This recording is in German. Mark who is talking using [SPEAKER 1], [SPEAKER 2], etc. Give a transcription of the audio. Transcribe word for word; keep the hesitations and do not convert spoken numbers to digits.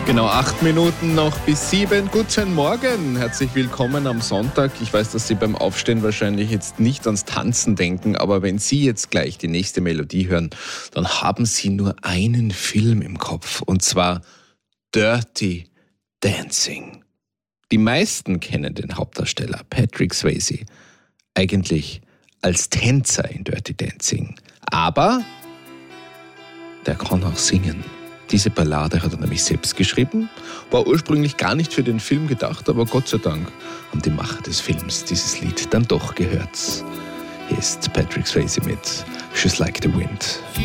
[SPEAKER 1] Genau, acht Minuten noch bis sieben. Guten Morgen, herzlich willkommen am Sonntag. Ich weiß, dass Sie beim Aufstehen wahrscheinlich jetzt nicht ans Tanzen denken, aber wenn Sie jetzt gleich die nächste Melodie hören, dann haben Sie nur einen Film im Kopf, und zwar Dirty Dancing. Die meisten kennen den Hauptdarsteller Patrick Swayze eigentlich als Tänzer in Dirty Dancing, aber der kann auch singen. Diese Ballade hat er nämlich selbst geschrieben, war ursprünglich gar nicht für den Film gedacht, aber Gott sei Dank haben die Macher des Films dieses Lied dann doch gehört. Hier ist Patrick Swayze mit Just Like the Wind.